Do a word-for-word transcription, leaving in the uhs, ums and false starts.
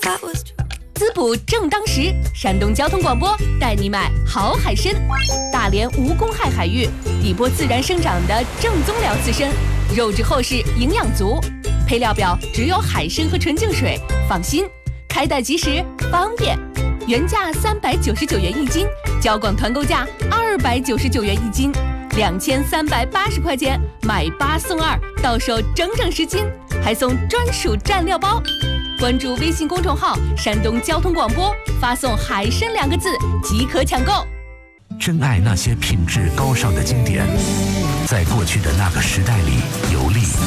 滋补正当时，山东交通广播带你买好海参。大连无公害海域，底波自然生长的正宗辽刺参，肉质厚实，营养足。配料表只有海参和纯净水，放心，开袋即食，方便。原价三百九十九元一斤，交广团购价二百九十九元一斤，两千三百八十块钱买八送二，到手整整十斤，还送专属蘸料包。关注微信公众号“山东交通广播”，发送“海参”两个字即可抢购。 珍爱那些品质高尚的经典，在过去的那个时代里游历。